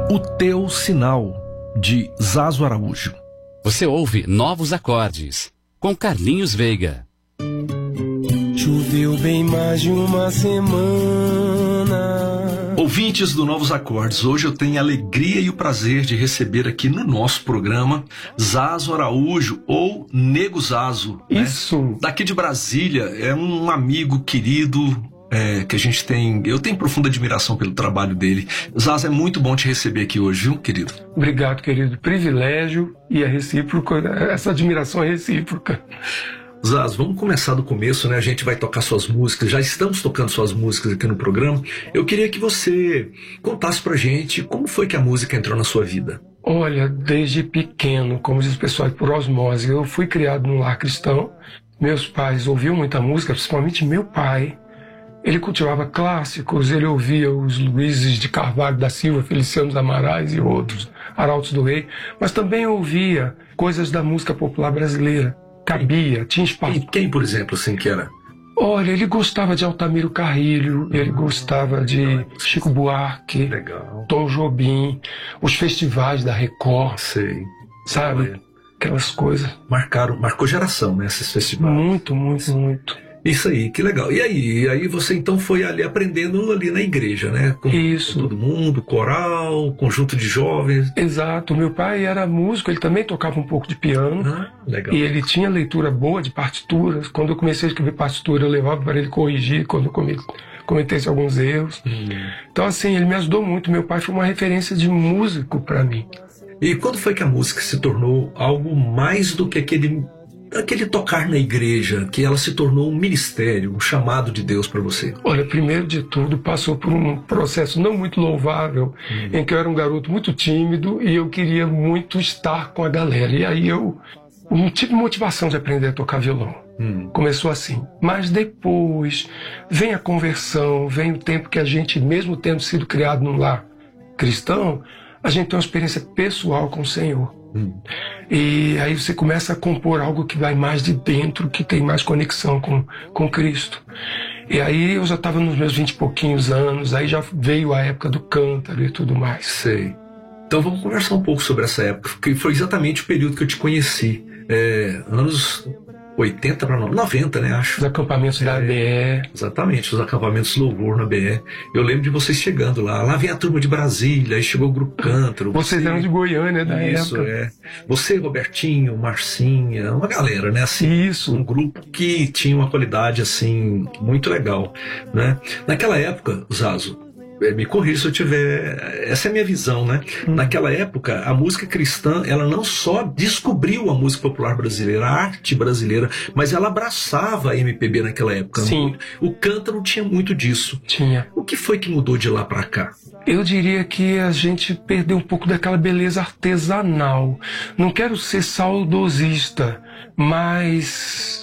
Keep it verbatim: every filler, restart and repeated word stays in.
O Teu Sinal, de Zazo Araújo. Você ouve Novos Acordes, com Carlinhos Veiga. Choveu bem mais de uma semana. Ouvintes do Novos Acordes, hoje eu tenho a alegria e o prazer de receber aqui no nosso programa Zazo Araújo, ou Nego Zazo. Isso. Né? Daqui de Brasília, é um amigo querido, é, que a gente tem... Eu tenho profunda admiração pelo trabalho dele. Zazo, é muito bom te receber aqui hoje, viu, querido? Obrigado, querido. Privilégio e é recíproco, essa admiração é recíproca. Zazo, vamos começar do começo, né? A gente vai tocar suas músicas, já estamos tocando suas músicas aqui no programa. Eu queria que você contasse pra gente como foi que a música entrou na sua vida. Olha, desde pequeno, como diz o pessoal, por osmose, eu fui criado num lar cristão. Meus pais ouviam muita música, principalmente meu pai. Ele cultivava clássicos, ele ouvia os Luizes de Carvalho da Silva, Feliciano Amarais e outros, Arautos do Rei, mas também ouvia coisas da música popular brasileira. Cabia, tinha espaço. E quem, por exemplo, assim, que era? Olha, ele gostava de Altamiro Carrilho, ele gostava de Chico Buarque, Legal. Tom Jobim, os festivais da Record, Sei. sabe? É. Aquelas coisas. Marcaram, marcou geração, né, esses festivais. Muito, muito, muito. Isso aí, que legal. E aí, e aí você então foi ali aprendendo ali na igreja, né? Com, Isso. Com todo mundo, coral, conjunto de jovens. Exato. Meu pai era músico, ele também tocava um pouco de piano. Ah, legal. E ele tinha leitura boa de partituras. Quando eu comecei a escrever partitura, eu levava para ele corrigir quando eu come- cometesse alguns erros. Hum. Então, assim, ele me ajudou muito. Meu pai foi uma referência de músico para mim. E quando foi que a música se tornou algo mais do que aquele, aquele tocar na igreja, que ela se tornou um ministério, um chamado de Deus para você? Olha, primeiro de tudo, passou por um processo não muito louvável, Hum. em que eu era um garoto muito tímido e eu queria muito estar com a galera. E aí eu não tive motivação de aprender a tocar violão. Hum. Começou assim. Mas depois vem a conversão, vem o tempo que a gente, mesmo tendo sido criado num lar cristão, a gente tem uma experiência pessoal com o Senhor. Hum. E aí você começa a compor algo que vai mais de dentro, que tem mais conexão com, com Cristo. E aí eu já estava nos meus vinte e pouquinhos anos, aí já veio a época do cântaro e tudo mais. Sei. Então vamos conversar um pouco sobre essa época, porque foi exatamente o período que eu te conheci. É, anos oitenta para noventa, né, acho. Os acampamentos da A B E. Exatamente, os acampamentos Louvor na B E. Eu lembro de vocês chegando lá. Lá vem a turma de Brasília, aí chegou o Grupo Cântaro. Vocês você... eram de Goiânia da Isso, época. é. Você, Robertinho, Marcinha, uma galera, né? Assim, Isso. um grupo que tinha uma qualidade, assim, muito legal, né? Naquela época, Zazo, é, me corrija se eu tiver... Essa é a minha visão, né? Hum. Naquela época, a música cristã, ela não só descobriu a música popular brasileira, a arte brasileira, mas ela abraçava a M P B naquela época. Sim. O cântaro tinha muito disso. Tinha. O que foi que mudou de lá pra cá? Eu diria que a gente perdeu um pouco daquela beleza artesanal. Não quero ser saudosista, mas